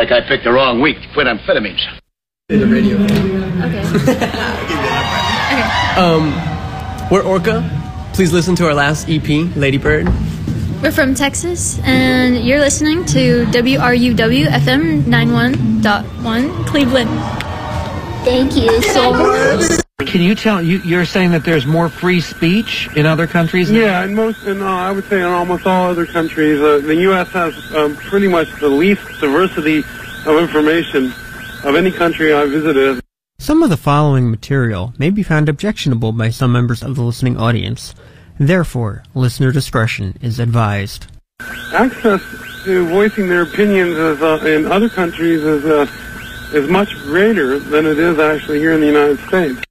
like I picked the wrong week to quit amphetamines. The radio. Okay. We're Orca. Please listen to our last EP, Ladybird. We're from Texas, and you're listening to WRUW FM 91.1 Cleveland. Thank you so much. Can you tell, you're saying that there's more free speech in other countries? Yeah, I would say in almost all other countries. The U.S. has pretty much the least diversity of information of any country I visited. Some of the following material may be found objectionable by some members of the listening audience. Therefore, listener discretion is advised. Access to voicing their opinions in other countries is much greater than it is actually here in the United States.